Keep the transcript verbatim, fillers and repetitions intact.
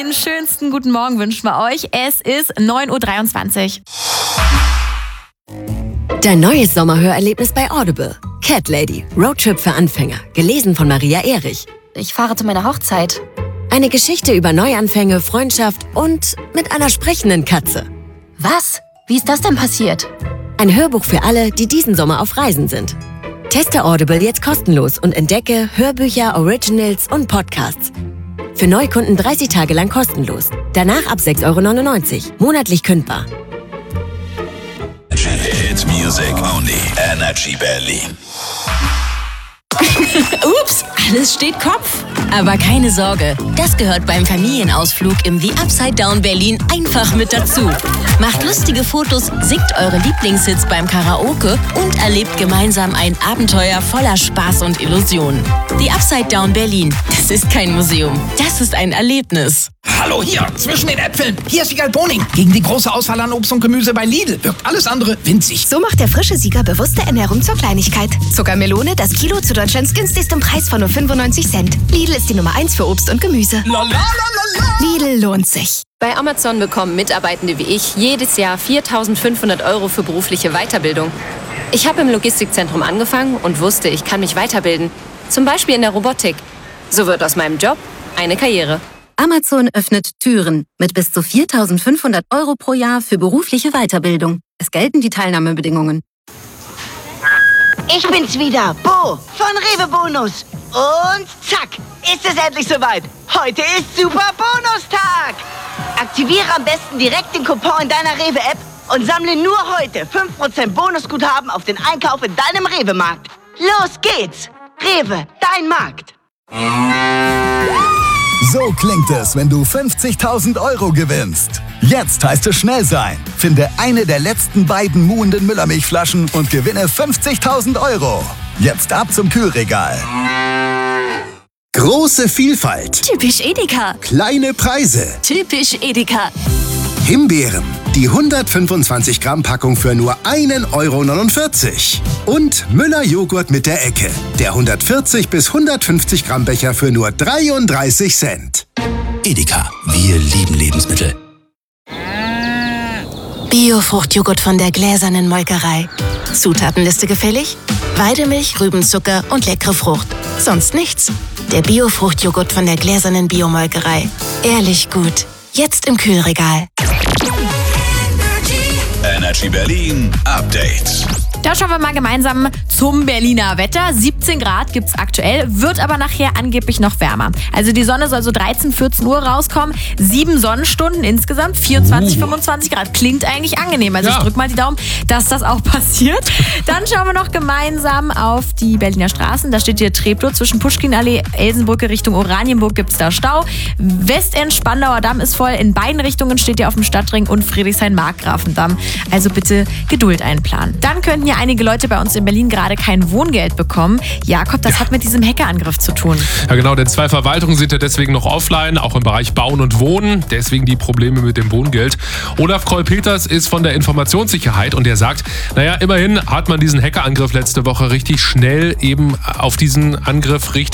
Den schönsten guten Morgen wünschen wir euch. Es ist neun Uhr dreiundzwanzig. Dein neues Sommerhörerlebnis bei Audible. Cat Lady, Roadtrip für Anfänger. Gelesen von Maria Erich. Ich fahre zu meiner Hochzeit. Eine Geschichte über Neuanfänge, Freundschaft und mit einer sprechenden Katze. Was? Wie ist das denn passiert? Ein Hörbuch für alle, die diesen Sommer auf Reisen sind. Teste Audible jetzt kostenlos und entdecke Hörbücher, Originals und Podcasts. Für Neukunden dreißig Tage lang kostenlos. Danach ab sechs Euro neunundneunzig. Monatlich kündbar. Hit Music Only. Energy Berlin. Ups, alles steht Kopf. Aber keine Sorge, das gehört beim Familienausflug im The Upside Down Berlin einfach mit dazu. Macht lustige Fotos, singt eure Lieblingshits beim Karaoke und erlebt gemeinsam ein Abenteuer voller Spaß und Illusionen. The Upside Down Berlin, das ist kein Museum, das ist ein Erlebnis. Hallo hier, zwischen den Äpfeln. Hier ist Wiegald Boning. Gegen die große Auswahl an Obst und Gemüse bei Lidl wirkt alles andere winzig. So macht der frische Sieger bewusste Ernährung zur Kleinigkeit. Zuckermelone, das Kilo zu Deutschlands günstigstem Preis von nur fünfundneunzig Cent. Lidl ist die Nummer eins für Obst und Gemüse. La, la, la, la, la. Lidl lohnt sich. Bei Amazon bekommen Mitarbeitende wie ich jedes Jahr viertausendfünfhundert Euro für berufliche Weiterbildung. Ich habe im Logistikzentrum angefangen und wusste, ich kann mich weiterbilden. Zum Beispiel in der Robotik. So wird aus meinem Job eine Karriere. Amazon öffnet Türen mit bis zu viertausendfünfhundert Euro pro Jahr für berufliche Weiterbildung. Es gelten die Teilnahmebedingungen. Ich bin's wieder, Bo von Rewe Bonus. Und zack, ist es endlich soweit. Heute ist Super Bonustag. Aktiviere am besten direkt den Coupon in deiner Rewe-App und sammle nur heute fünf Prozent Bonusguthaben auf den Einkauf in deinem Rewe-Markt. Los geht's. Rewe, dein Markt. So klingt es, wenn du fünfzigtausend Euro gewinnst. Jetzt heißt es schnell sein. Finde eine der letzten beiden muhenden Müllermilchflaschen und gewinne fünfzigtausend Euro. Jetzt ab zum Kühlregal. Große Vielfalt. Typisch Edeka. Kleine Preise. Typisch Edeka. Himbeeren. Die hundertfünfundzwanzig Gramm Packung für nur ein Euro neunundvierzig. Und Müller Joghurt mit der Ecke. Der hundertvierzig bis hundertfünfzig Gramm Becher für nur dreiunddreißig Cent. Edeka, wir lieben Lebensmittel. Bio-Fruchtjoghurt von der gläsernen Molkerei. Zutatenliste gefällig? Weidemilch, Rübenzucker und leckere Frucht. Sonst nichts. Der Bio-Fruchtjoghurt von der gläsernen Biomolkerei. Ehrlich gut. Jetzt im Kühlregal. Energy Berlin Update. Da schauen wir mal gemeinsam zum Berliner Wetter. siebzehn Grad gibt's aktuell, wird aber nachher angeblich noch wärmer. Also die Sonne soll so dreizehn, vierzehn Uhr rauskommen. Sieben Sonnenstunden insgesamt, vierundzwanzig, uh. fünfundzwanzig Grad. Klingt eigentlich angenehm. Also ja. Ich drück mal die Daumen, dass das auch passiert. Dann schauen wir noch gemeinsam auf die Berliner Straßen. Da steht hier Treptow zwischen Puschkinallee, Elsenbrücke Richtung Oranienburg gibt's da Stau. Westend Spandauer Damm ist voll. In beiden Richtungen steht ihr auf dem Stadtring und Friedrichshain-Markgrafendamm. Also bitte Geduld einplanen. Dann könnten ja einige Leute bei uns in Berlin gerade kein Wohngeld bekommen. Jakob, das ja. hat mit diesem Hackerangriff zu tun. Ja genau, denn zwei Verwaltungen sind ja deswegen noch offline, auch im Bereich Bauen und Wohnen. Deswegen die Probleme mit dem Wohngeld. Olaf Kroll-Peters ist von der Informationssicherheit und der sagt, naja, immerhin hat man diesen Hackerangriff letzte Woche richtig schnell eben auf diesen Angriff richtig